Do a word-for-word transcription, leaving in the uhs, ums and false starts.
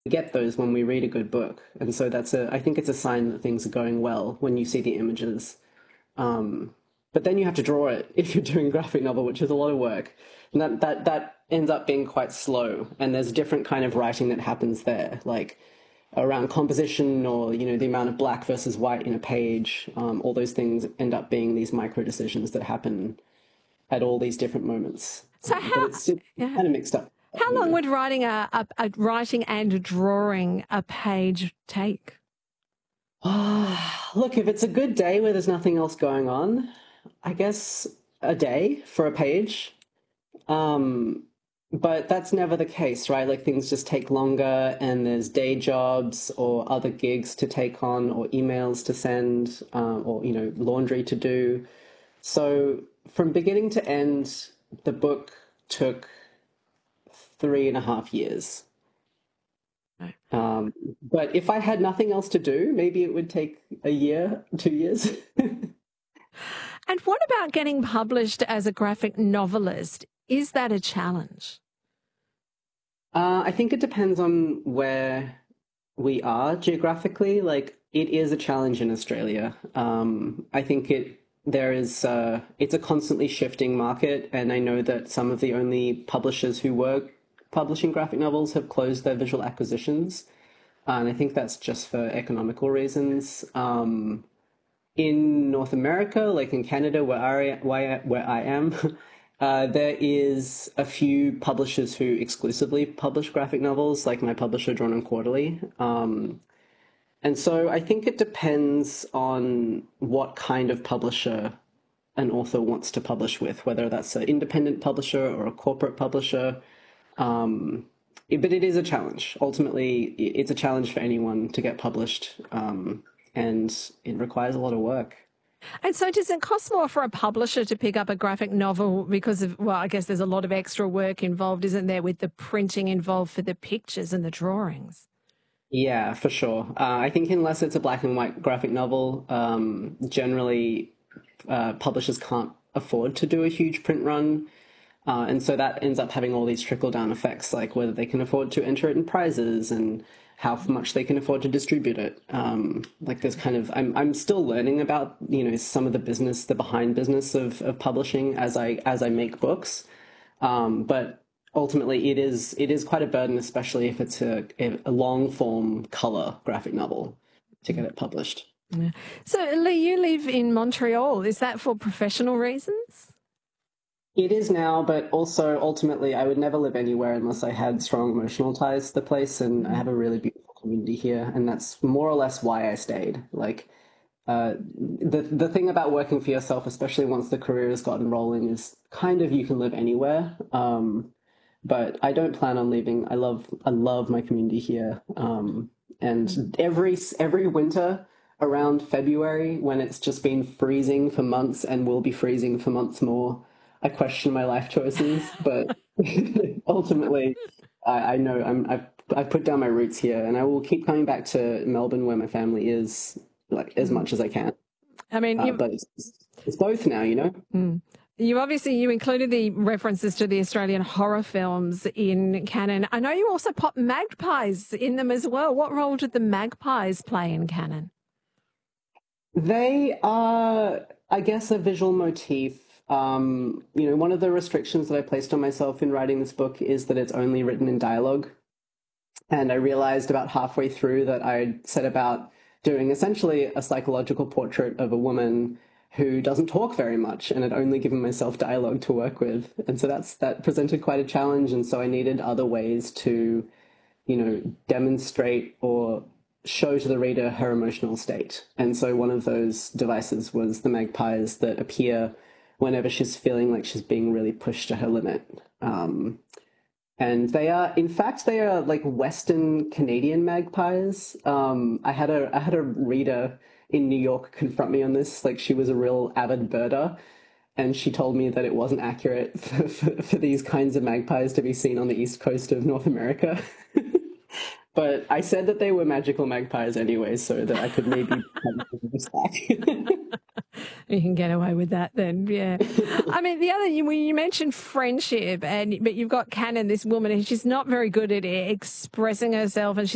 get those when we read a good book. And so that's a, I think it's a sign that things are going well when you see the images. Um, but then you have to draw it if you're doing a graphic novel, which is a lot of work. And that, that, that ends up being quite slow. And there's a different kind of writing that happens there, like around composition or, you know, the amount of black versus white in a page. Um, all those things end up being these micro decisions that happen at all these different moments. So Um, how, but it's, it's yeah. kind of mixed up. How long know. would writing a, a, a writing and drawing a page take? Ah, look, if it's a good day where there's nothing else going on, I guess a day for a page. Um, but that's never the case, right? Like things just take longer and there's day jobs or other gigs to take on or emails to send um, or, you know, laundry to do. So from beginning to end, the book took three and a half years. Um, but if I had nothing else to do, maybe it would take a year, two years. And what about getting published as a graphic novelist? Is that a challenge? Uh, I think it depends on where we are geographically. Like, it is a challenge in Australia. Um, I think it there is uh, it's a constantly shifting market, and I know that some of the only publishers who were publishing graphic novels have closed their visual acquisitions, and I think that's just for economical reasons. Um, in North America, like in Canada, where I where I, where I am. Uh, there is a few publishers who exclusively publish graphic novels, like my publisher, Drawn and Quarterly. Um, and so I think it depends on what kind of publisher an author wants to publish with, whether that's an independent publisher or a corporate publisher. Um, it, but it is a challenge. Ultimately, it's a challenge for anyone to get published, um, and it requires a lot of work. And so does it cost more for a publisher to pick up a graphic novel because of, well, I guess there's a lot of extra work involved, isn't there, with the printing involved for the pictures and the drawings? Yeah, for sure. Uh, I think unless it's a black and white graphic novel, um, generally uh, publishers can't afford to do a huge print run. Uh, and so that ends up having all these trickle-down effects, like whether they can afford to enter it in prizes and how much they can afford to distribute it. Um, like there's kind of, I'm I'm still learning about, you know, some of the business, the behind business of, of publishing as I as I make books. Um, but ultimately, it is it is quite a burden, especially if it's a, a long form color graphic novel to get it published. Yeah. So Lee, you live in Montreal. Is that for professional reasons? It is now, but also ultimately I would never live anywhere unless I had strong emotional ties to the place, and I have a really beautiful community here, and that's more or less why I stayed. Like, uh, the the thing about working for yourself, especially once the career has gotten rolling, is kind of you can live anywhere. Um, but I don't plan on leaving. I love I love my community here, um, and every every winter around February, when it's just been freezing for months and will be freezing for months more, I question my life choices, but ultimately, I, I know I'm, I've, I've put down my roots here, and I will keep coming back to Melbourne, where my family is, like as much as I can. I mean, Uh, but it's, it's both now, you know. Mm. You obviously you included the references to the Australian horror films in canon. I know you also pop magpies in them as well. What role did the magpies play in canon? They are, I guess, a visual motif. Um, you know, one of the restrictions that I placed on myself in writing this book is that it's only written in dialogue. And I realized about halfway through that I'd set about doing essentially a psychological portrait of a woman who doesn't talk very much, and had only given myself dialogue to work with. And so that's that presented quite a challenge. And so I needed other ways to, you know, demonstrate or show to the reader her emotional state. And so one of those devices was the magpies that appear whenever she's feeling like she's being really pushed to her limit. Um, and they are, in fact, they are like Western Canadian magpies. Um, I had a I had a reader in New York confront me on this. Like, she was a real avid birder, and she told me that it wasn't accurate for, for, for these kinds of magpies to be seen on the east coast of North America. But I said that they were magical magpies anyway, so that I could maybe You can get away with that then, yeah. I mean, the other, you, you mentioned friendship, and but you've got Canon, this woman, and she's not very good at expressing herself, and she's